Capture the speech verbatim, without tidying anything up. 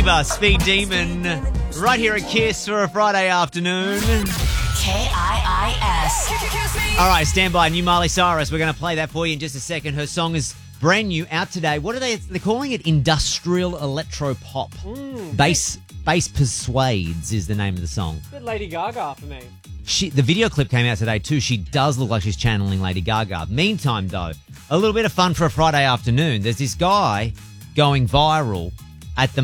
Diva, Speed Demon, right here at Kiss for a Friday afternoon. K I I S. All right, stand by. New Miley Cyrus. We're going to play that for you in just a second. Her song is brand new, out today. What are they? They're calling it industrial electro pop. Mm, Bass, Bass Persuades is the name of the song. bit Lady Gaga for me. She, the video clip came out today too. She does look like she's channeling Lady Gaga. Meantime, though, a little bit of fun for a Friday afternoon. There's this guy going viral at the